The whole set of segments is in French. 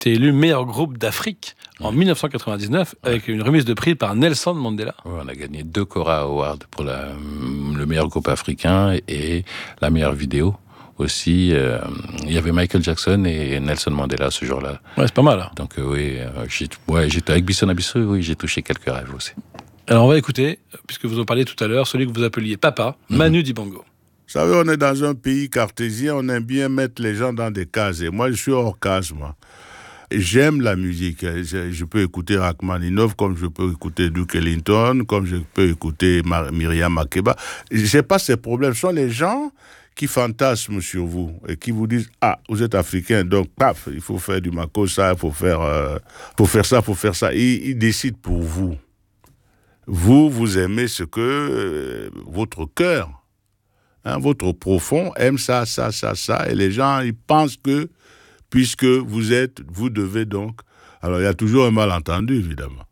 été élu meilleur groupe d'Afrique en 1999 avec une remise de prix par Nelson Mandela. Ouais, on a gagné 2 Cora Awards pour le meilleur groupe africain et la meilleure vidéo. Aussi, il y avait Michael Jackson et Nelson Mandela ce jour-là. Ouais, c'est pas mal. Hein. Donc j'étais avec Bisson Abissou, oui, j'ai touché quelques rêves aussi. Alors on va écouter, puisque vous en parliez tout à l'heure, celui que vous appeliez Papa, Manu Dibango. Vous savez, on est dans un pays cartésien, on aime bien mettre les gens dans des cases. Et moi, je suis hors case, moi. J'aime la musique. Je peux écouter Rachmaninoff comme je peux écouter Duke Ellington, comme je peux écouter Myriam Makeba. J'ai pas ces problèmes. Ce sont les gens qui fantasment sur vous et qui vous disent « Ah, vous êtes africain, donc paf, il faut faire du makossa, il faut faire ça, il faut faire ça. » Ils décident pour vous. Vous aimez ce que votre cœur, votre profond aime ça, et les gens, ils pensent que, puisque vous devez donc... Alors, il y a toujours un malentendu, évidemment.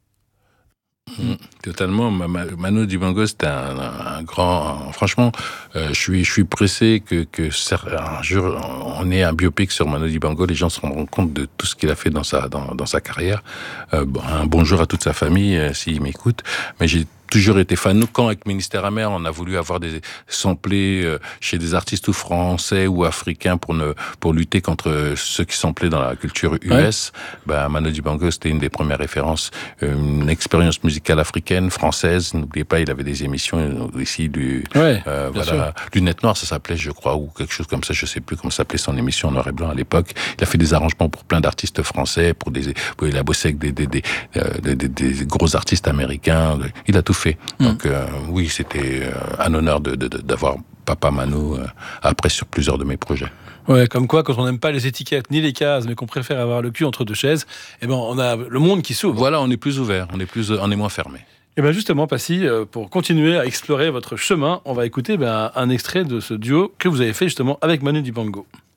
Totalement. Manu Dibango, c'était un grand... Franchement, je suis pressé que un jour, on ait un biopic sur Manu Dibango. Les gens se rendront compte de tout ce qu'il a fait dans sa carrière. Un bonjour à toute sa famille, s'il m'écoute. Mais j'ai toujours été fan. Nous, quand avec Ministère Amer, on a voulu avoir des samplés chez des artistes ou français ou africains pour lutter contre ceux qui samplaient dans la culture US. Ouais. Manu Dibango, c'était une des premières références, une expérience musicale africaine, française. N'oubliez pas, il avait des émissions ici du Lunettes Noires, ça s'appelait, je crois, ou quelque chose comme ça. Je sais plus comment s'appelait son émission en noir et blanc à l'époque. Il a fait des arrangements pour plein d'artistes français, il a bossé avec des gros artistes américains. Il a tout fait. Donc oui, c'était un honneur d'avoir Papa Manu après sur plusieurs de mes projets. Ouais, comme quoi, quand on n'aime pas les étiquettes ni les cases, mais qu'on préfère avoir le cul entre deux chaises, on a le monde qui s'ouvre. Voilà, on est plus ouvert, on est moins fermé. Et bien justement, Passy, pour continuer à explorer votre chemin, on va écouter un extrait de ce duo que vous avez fait justement avec Manu Dibango.